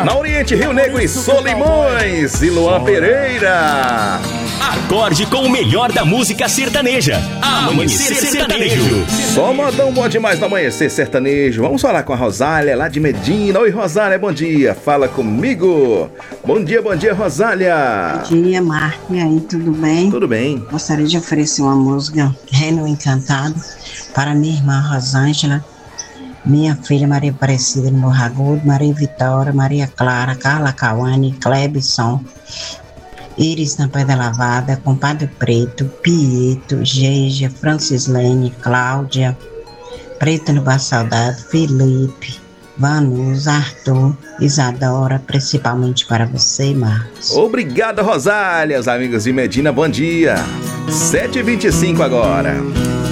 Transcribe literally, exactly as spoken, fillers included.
Na Oriente, Rio Negro e Solimões. E Luan Pereira. Acorde com o melhor da música sertaneja. Amanhecer Sertanejo. Só modão bom demais no Amanhecer Sertanejo. Vamos falar com a Rosália, lá de Medina. Oi, Rosália, bom dia. Fala comigo. Bom dia, bom dia, Rosália. Bom dia, Marco. E aí, tudo bem? Tudo bem. Gostaria de oferecer uma música, Reino Encantado, para minha irmã Rosângela, minha filha Maria Aparecida de Morragudo, Maria Vitória, Maria Clara, Carla Cauane, Clebson, Iris na Pedra Lavada, Compadre Preto, Pieto, Geija, Francislene, Cláudia, Preta no Bar Saudade, Felipe, Vanus, Arthur, Isadora, principalmente para você, Marcos. Obrigado, Rosália. Os amigos de Medina, bom dia. sete e vinte e cinco agora.